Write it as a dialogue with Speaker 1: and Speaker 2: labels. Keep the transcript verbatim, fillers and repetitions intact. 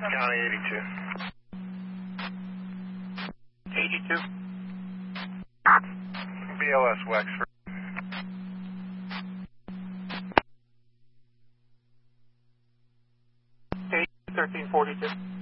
Speaker 1: County eighty-two.
Speaker 2: eighty-two.
Speaker 1: B L S Wexford.
Speaker 2: thirteen forty-two.